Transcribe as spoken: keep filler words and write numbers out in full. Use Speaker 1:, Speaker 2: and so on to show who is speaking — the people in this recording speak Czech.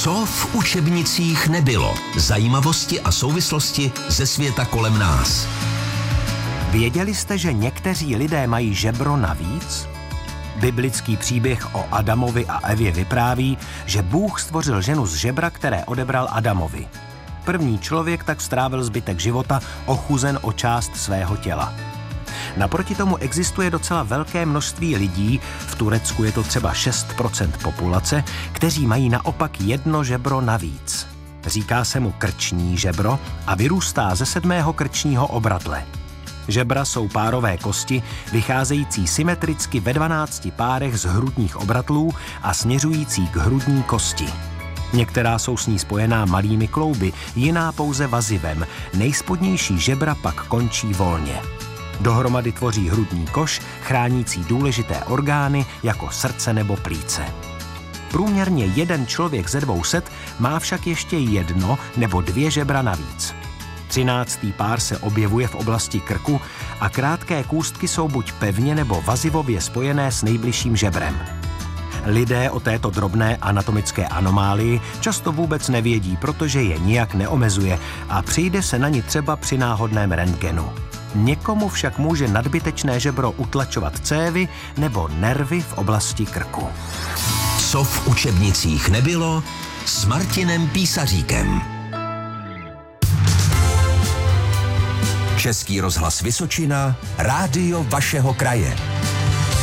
Speaker 1: Co v učebnicích nebylo? Zajímavosti a souvislosti ze světa kolem nás.
Speaker 2: Věděli jste, že někteří lidé mají žebro navíc? Biblický příběh o Adamovi a Evě vypráví, že Bůh stvořil ženu z žebra, které odebral Adamovi. První člověk tak strávil zbytek života ochuzen o část svého těla. Naproti tomu existuje docela velké množství lidí, v Turecku je to třeba šest procent populace, kteří mají naopak jedno žebro navíc. Říká se mu krční žebro a vyrůstá ze sedmého krčního obratle. Žebra jsou párové kosti, vycházející symetricky ve dvanácti párech z hrudních obratlů a směřující k hrudní kosti. Některá jsou s ní spojená malými klouby, jiná pouze vazivem, nejspodnější žebra pak končí volně. Dohromady tvoří hrudní koš, chránící důležité orgány jako srdce nebo plíce. Průměrně jeden člověk ze dvou set má však ještě jedno nebo dvě žebra navíc. Třináctý pár se objevuje v oblasti krku a krátké kůstky jsou buď pevně nebo vazivově spojené s nejbližším žebrem. Lidé o této drobné anatomické anomálii často vůbec nevědí, protože je nijak neomezuje a přijde se na ni třeba při náhodném rentgenu. Někomu však může nadbytečné žebro utlačovat cévy nebo nervy v oblasti krku.
Speaker 1: Co v učebnicích nebylo s Martinem Písaříkem. Český rozhlas Vysočina, rádio vašeho kraje.